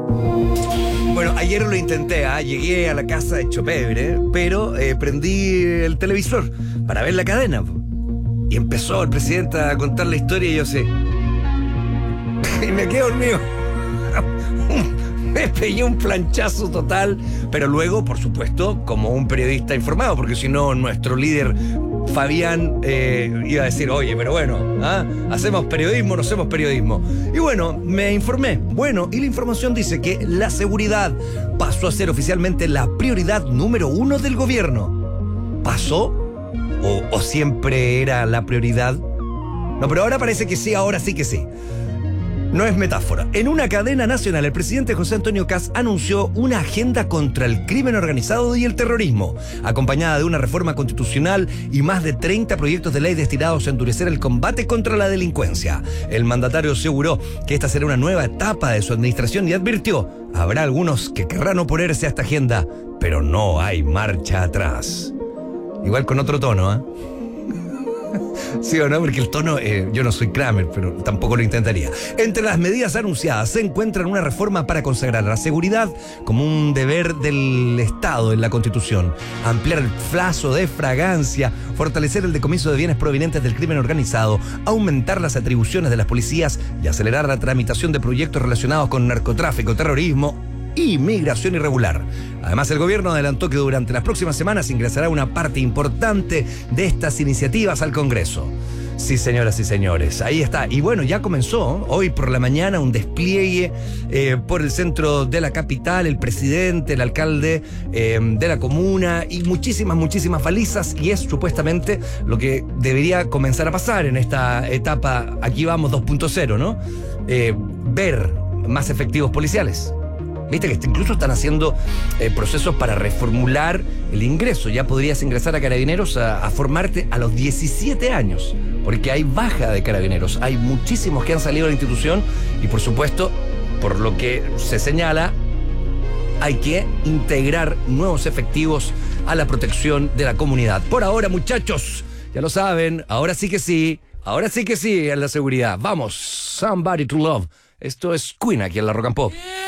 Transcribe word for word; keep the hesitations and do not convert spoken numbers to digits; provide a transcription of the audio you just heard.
Bueno, ayer lo intenté, ¿eh? Llegué a la casa hecho pebre, pero eh, prendí el televisor para ver la cadena. Y empezó el presidente a contar la historia y yo sé. Y me quedé dormido. Me pegué un planchazo total, pero luego, por supuesto, como un periodista informado, porque si no, nuestro líder Fabián eh, iba a decir, oye, pero bueno, ¿ah? ¿Hacemos periodismo o no hacemos periodismo? Y bueno, me informé. Bueno, y la información dice que la seguridad pasó a ser oficialmente la prioridad número uno del gobierno. ¿Pasó? ¿O, o siempre era la prioridad? No, pero ahora parece que sí, ahora sí que sí. No es metáfora. En una cadena nacional, el presidente José Antonio Kast anunció una agenda contra el crimen organizado y el terrorismo, acompañada de una reforma constitucional y más de treinta proyectos de ley destinados a endurecer el combate contra la delincuencia. El mandatario aseguró que esta será una nueva etapa de su administración y advirtió, habrá algunos que querrán oponerse a esta agenda, pero no hay marcha atrás. Igual con otro tono, ¿eh? ¿Sí o no? Porque el tono, eh, yo no soy Kramer, pero tampoco lo intentaría. Entre las medidas anunciadas se encuentran una reforma para consagrar la seguridad como un deber del Estado en la Constitución, ampliar el plazo de fragancia, fortalecer el decomiso de bienes provenientes del crimen organizado, aumentar las atribuciones de las policías y acelerar la tramitación de proyectos relacionados con narcotráfico, terrorismo y migración irregular. Además, el gobierno adelantó que durante las próximas semanas ingresará una parte importante de estas iniciativas al Congreso. Sí, señoras y señores, ahí está. Y bueno, ya comenzó hoy por la mañana un despliegue eh, por el centro de la capital, el presidente, el alcalde eh, de la comuna y muchísimas, muchísimas balizas, y es supuestamente lo que debería comenzar a pasar en esta etapa, aquí vamos dos punto cero, ¿no? Eh, ver más efectivos policiales. Viste que incluso están haciendo eh, procesos para reformular el ingreso. Ya podrías ingresar a Carabineros a, a formarte a los diecisiete años, porque hay baja de Carabineros. Hay muchísimos que han salido de la institución y, por supuesto, por lo que se señala, hay que integrar nuevos efectivos a la protección de la comunidad. Por ahora, muchachos, ya lo saben, ahora sí que sí, ahora sí que sí en la seguridad. Vamos, Somebody to Love. Esto es Queen aquí en la Rock and Pop.